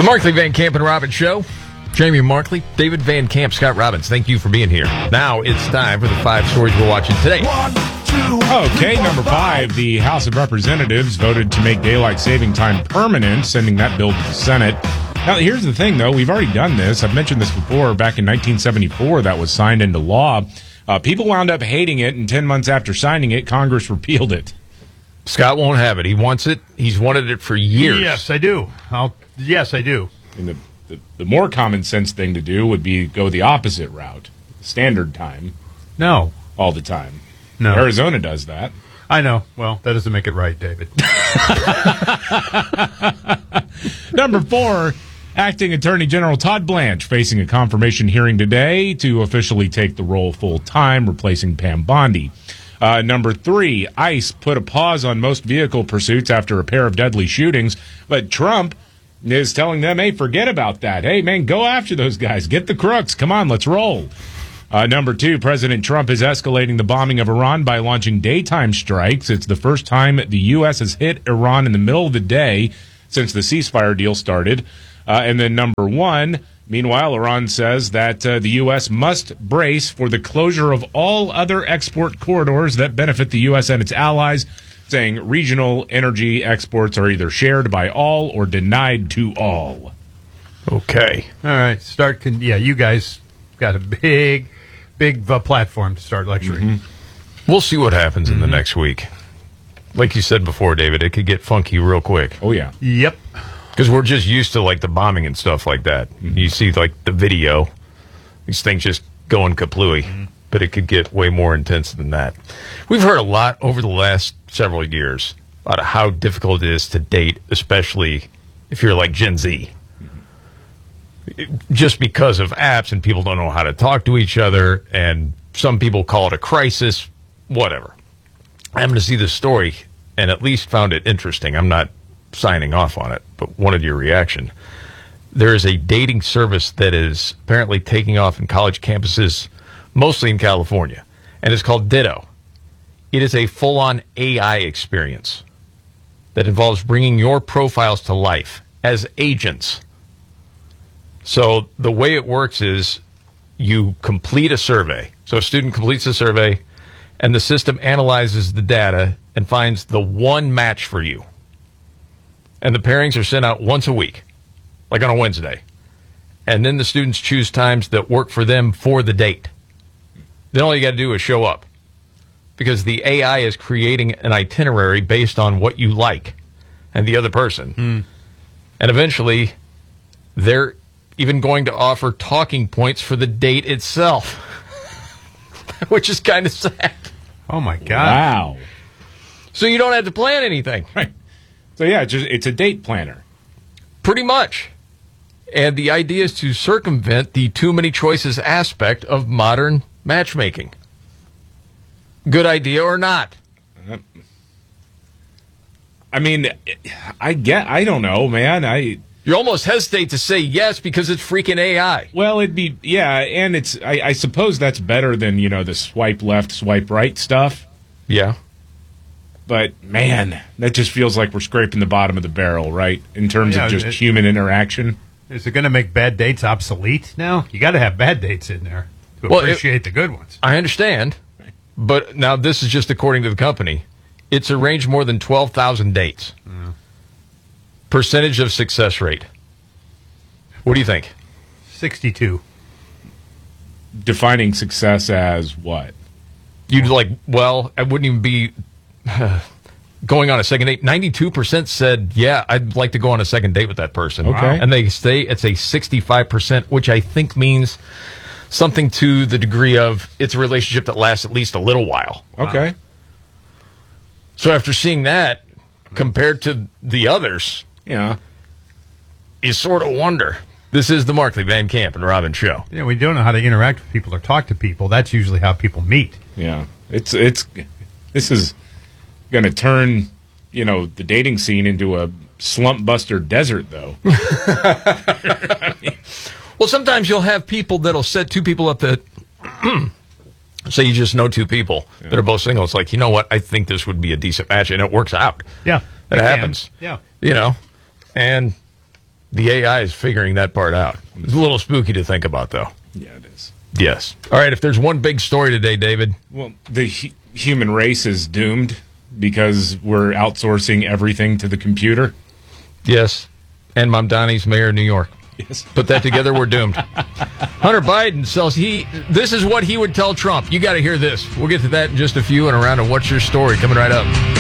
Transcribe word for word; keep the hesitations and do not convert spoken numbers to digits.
Markley, Van Camp, and Robbins Show. Jamie Markley, David Van Camp, Scott Robbins, thank you for being here. Now it's time for the five stories we're watching today. One, two, okay, number five, the House of Representatives voted to make daylight saving time permanent, sending that bill to the Senate. Now, here's the thing, though. We've already done this. I've mentioned this before. Back in nineteen seventy-four, that was signed into law. Uh, people wound up hating it, and ten months after signing it, Congress repealed it. Scott won't have it. He wants it. He's wanted it for years. Yes, I do. I'll, yes, I do. And the, the, the more common sense thing to do would be go the opposite route. Standard time. No. All the time. No. Arizona does that. I know. Well, that doesn't make it right, David. Number four, Acting Attorney General Todd Blanche facing a confirmation hearing today to officially take the role full-time, replacing Pam Bondi. Uh, number three, ICE put a pause on most vehicle pursuits after a pair of deadly shootings, but Trump is telling them, hey, forget about that. Hey, man, go after those guys. Get the crooks. Come on, let's roll. Uh, number two, President Trump is escalating the bombing of Iran by launching daytime strikes. It's the first time the U S has hit Iran in the middle of the day since the ceasefire deal started. Uh, and then number one, meanwhile, Iran says that uh, the U S must brace for the closure of all other export corridors that benefit the U S and its allies, saying regional energy exports are either shared by all or denied to all. Okay. All right. Start. Con- yeah, you guys got a big, big uh, platform to start lecturing. Mm-hmm. We'll see what happens mm-hmm. in the next week. Like you said before, David, it could get funky real quick. Oh, yeah. Yep. Because we're just used to, like, the bombing and stuff like that. Mm-hmm. You see, like, the video. These things just going kaplooey. Mm-hmm. But it could get way more intense than that. We've heard a lot over the last several years about how difficult it is to date, especially if you're like Gen Z. Mm-hmm. Just because of apps and people don't know how to talk to each other, and some people call it a crisis, whatever. I'm going to see this story and at least found it interesting. I'm not signing off on it, but wanted your reaction. There is a dating service that is apparently taking off in college campuses, mostly in California, and it's called Ditto. It is a full-on A I experience that involves bringing your profiles to life as agents. So the way it works is you complete a survey. So a student completes a survey, and the system analyzes the data and finds the one match for you. And the pairings are sent out once a week, like on a Wednesday. And then the students choose times that work for them for the date. Then all you got to do is show up, because the A I is creating an itinerary based on what you like and the other person. Mm. And eventually, they're even going to offer talking points for the date itself, which is kind of sad. Oh, my God. Wow. So you don't have to plan anything. Right. So, yeah, it's, just, it's a date planner. Pretty much. And the idea is to circumvent the too many choices aspect of modern matchmaking. Good idea or not? I mean, I get, I don't know, man. I You almost hesitate to say yes because it's freaking A I. Well, it'd be, yeah, and it's, I, I suppose that's better than, you know, the swipe left, swipe right stuff. Yeah. But, man, that just feels like we're scraping the bottom of the barrel, right? In terms yeah, of just it, human interaction. Is it going to make bad dates obsolete now? You got to have bad dates in there to well, appreciate it, the good ones. I understand. But now this is just according to the company. It's arranged more than twelve thousand dates. Mm. Percentage of success rate. What do you think? sixty-two. Defining success as what? You'd like, well, I wouldn't even be uh, going on a second date. ninety-two percent said, yeah, I'd like to go on a second date with that person. Okay. And they say it's a sixty-five percent, which I think means something to the degree of it's a relationship that lasts at least a little while. Okay. Wow. So after seeing that, compared to the others, yeah, you sort of wonder. This is the Markley, Van Camp, and Robbins Show. Yeah, we don't know how to interact with people or talk to people. That's usually how people meet. Yeah, it's it's this is going to turn, you know, the dating scene into a slump buster desert, though. I mean, well, sometimes you'll have people that'll set two people up that say you just know two people yeah. that are both single. It's like, you know what? I think this would be a decent match, and it works out. Yeah, that happens. Yeah, you know, and the A I is figuring that part out. It's a little spooky to think about, though. Yeah, it is. Yes. All right, if there's one big story today, David. Well, the hu- human race is doomed because we're outsourcing everything to the computer. Yes. And Mamdani's mayor of New York. Yes. Put that together, we're doomed. Hunter Biden says he. This is what he would tell Trump. You got to hear this. We'll get to that in just a few and around a What's Your Story coming right up.